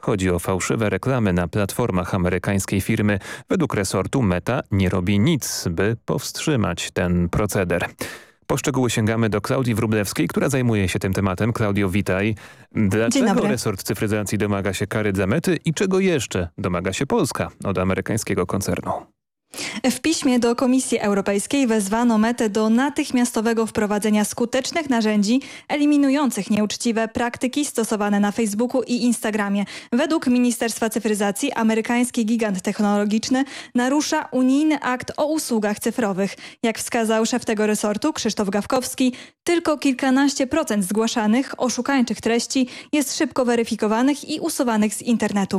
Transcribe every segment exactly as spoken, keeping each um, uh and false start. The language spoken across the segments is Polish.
Chodzi o fałszywe reklamy na platformach amerykańskiej firmy. Według resortu Meta nie robi nic, by powstrzymać ten proceder. Po szczegóły sięgamy do Klaudii Wróblewskiej, która zajmuje się tym tematem. Klaudio, witaj. Dlaczego resort cyfryzacji domaga się kary dla Mety i czego jeszcze domaga się Polska od amerykańskiego koncernu? W piśmie do Komisji Europejskiej wezwano Metę do natychmiastowego wprowadzenia skutecznych narzędzi eliminujących nieuczciwe praktyki stosowane na Facebooku i Instagramie. Według Ministerstwa Cyfryzacji amerykański gigant technologiczny narusza unijny akt o usługach cyfrowych. Jak wskazał szef tego resortu Krzysztof Gawkowski, tylko kilkanaście procent zgłaszanych oszukańczych treści jest szybko weryfikowanych i usuwanych z internetu.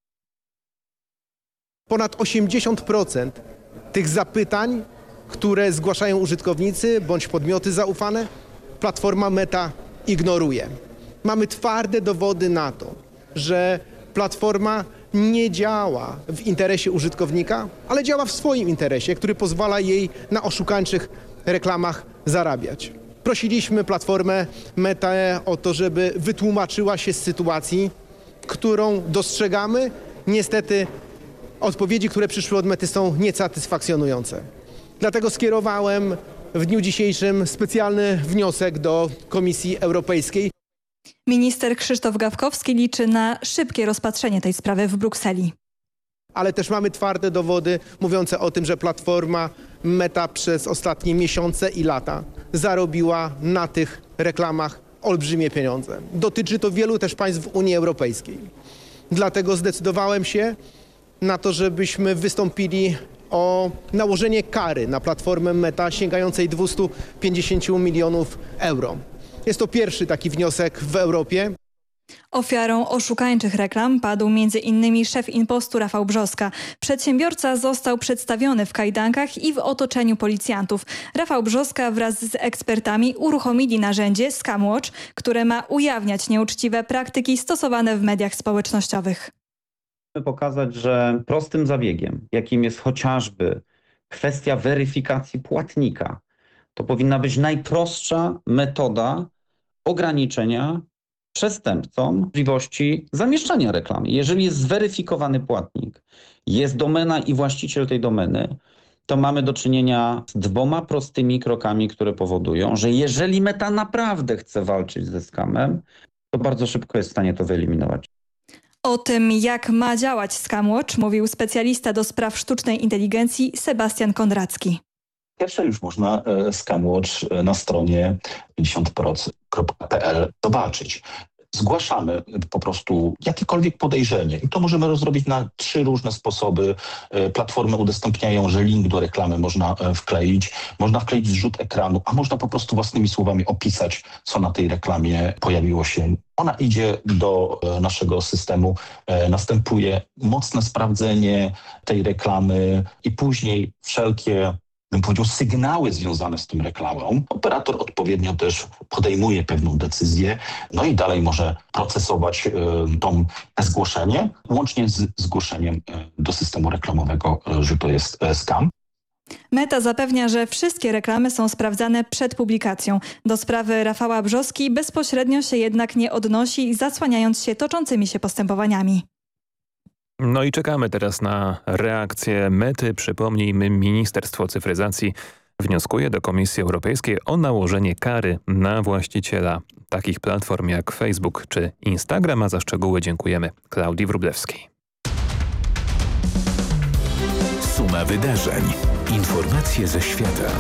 Ponad osiemdziesiąt procent tych zapytań, które zgłaszają użytkownicy bądź podmioty zaufane, platforma Meta ignoruje. Mamy twarde dowody na to, że platforma nie działa w interesie użytkownika, ale działa w swoim interesie, który pozwala jej na oszukańczych reklamach zarabiać. Prosiliśmy platformę Meta o to, żeby wytłumaczyła się z sytuacji, którą dostrzegamy. Niestety odpowiedzi, które przyszły od Mety, są niesatysfakcjonujące. Dlatego skierowałem w dniu dzisiejszym specjalny wniosek do Komisji Europejskiej. Minister Krzysztof Gawkowski liczy na szybkie rozpatrzenie tej sprawy w Brukseli. Ale też mamy twarde dowody mówiące o tym, że platforma Meta przez ostatnie miesiące i lata zarobiła na tych reklamach olbrzymie pieniądze. Dotyczy to wielu też państw Unii Europejskiej. Dlatego zdecydowałem się na to, żebyśmy wystąpili o nałożenie kary na platformę Meta sięgającej dwieście pięćdziesiąt milionów euro. Jest to pierwszy taki wniosek w Europie. Ofiarą oszukańczych reklam padł między innymi szef Impostu Rafał Brzoska. Przedsiębiorca został przedstawiony w kajdankach i w otoczeniu policjantów. Rafał Brzoska wraz z ekspertami uruchomili narzędzie ScamWatch, które ma ujawniać nieuczciwe praktyki stosowane w mediach społecznościowych. Pokazać, że prostym zabiegiem, jakim jest chociażby kwestia weryfikacji płatnika, to powinna być najprostsza metoda ograniczenia przestępcom możliwości zamieszczania reklamy. Jeżeli jest zweryfikowany płatnik, jest domena i właściciel tej domeny, to mamy do czynienia z dwoma prostymi krokami, które powodują, że jeżeli Meta naprawdę chce walczyć ze skamem, to bardzo szybko jest w stanie to wyeliminować. O tym, jak ma działać ScamWatch, mówił specjalista do spraw sztucznej inteligencji Sebastian Kondracki. Pierwsze już można ScamWatch na stronie pięćdziesiąt procent kropka p l zobaczyć. Zgłaszamy po prostu jakiekolwiek podejrzenie i to możemy rozrobić na trzy różne sposoby. Platformy udostępniają, że link do reklamy można wkleić, można wkleić zrzut ekranu, a można po prostu własnymi słowami opisać, co na tej reklamie pojawiło się. Ona idzie do naszego systemu, następuje mocne sprawdzenie tej reklamy i później wszelkie, bym powiedział, sygnały związane z tą reklamą. Operator odpowiednio też podejmuje pewną decyzję, no i dalej może procesować y, tą zgłoszenie, łącznie z zgłoszeniem y, do systemu reklamowego, y, że to jest y, scam. Meta zapewnia, że wszystkie reklamy są sprawdzane przed publikacją. Do sprawy Rafała Brzoski bezpośrednio się jednak nie odnosi, zasłaniając się toczącymi się postępowaniami. No i czekamy teraz na reakcję Mety. Przypomnijmy, Ministerstwo Cyfryzacji wnioskuje do Komisji Europejskiej o nałożenie kary na właściciela takich platform jak Facebook czy Instagram, a za szczegóły dziękujemy Klaudii Wróblewskiej. Suma wydarzeń. Informacje ze świata.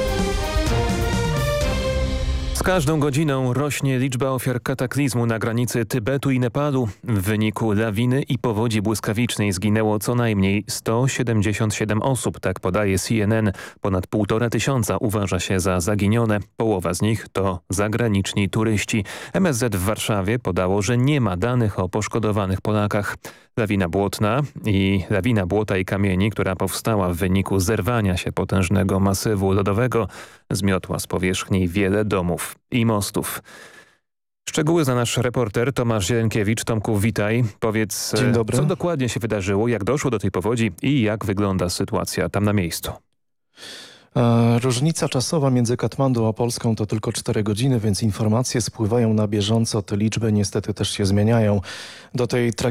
Z każdą godziną rośnie liczba ofiar kataklizmu na granicy Tybetu i Nepalu. W wyniku lawiny i powodzi błyskawicznej zginęło co najmniej sto siedemdziesiąt siedem osób, tak podaje C N N. Ponad półtora tysiąca uważa się za zaginione. Połowa z nich to zagraniczni turyści. M S Z w Warszawie podało, że nie ma danych o poszkodowanych Polakach. Lawina błotna i lawina błota i kamieni, która powstała w wyniku zerwania się potężnego masywu lodowego, zmiotła z powierzchni wiele domów i mostów. Szczegóły zna nasz reporter Tomasz Zielonkiewicz. Tomku, witaj. Powiedz, Dzień dobry. Co dokładnie się wydarzyło, jak doszło do tej powodzi i jak wygląda sytuacja tam na miejscu. E, różnica czasowa między Katmandu a Polską to tylko cztery godziny, więc informacje spływają na bieżąco. Te liczby niestety też się zmieniają. Do tej